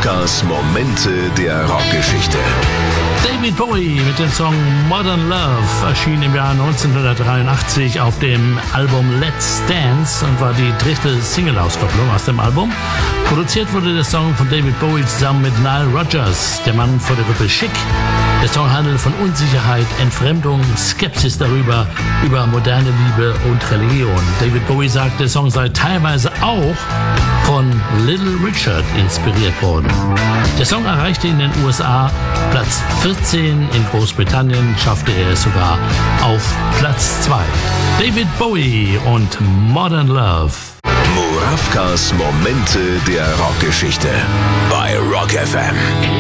Muravkas Momente der Rockgeschichte. David Bowie mit dem Song Modern Love erschien im Jahr 1983 auf dem Album Let's Dance und war die dritte Single-Auskopplung aus dem Album. Produziert wurde der Song von David Bowie zusammen mit Nile Rodgers, der Mann vor der Gruppe Chic. Der Song handelt von Unsicherheit, Entfremdung, Skepsis darüber, über moderne Liebe und Religion. David Bowie sagt, der Song sei teilweise auch von Little Richard inspiriert worden. Der Song erreichte in den USA Platz 14, in Großbritannien schaffte er es sogar auf Platz 2. David Bowie und Modern Love. Muravkas Momente der Rockgeschichte bei Rock FM.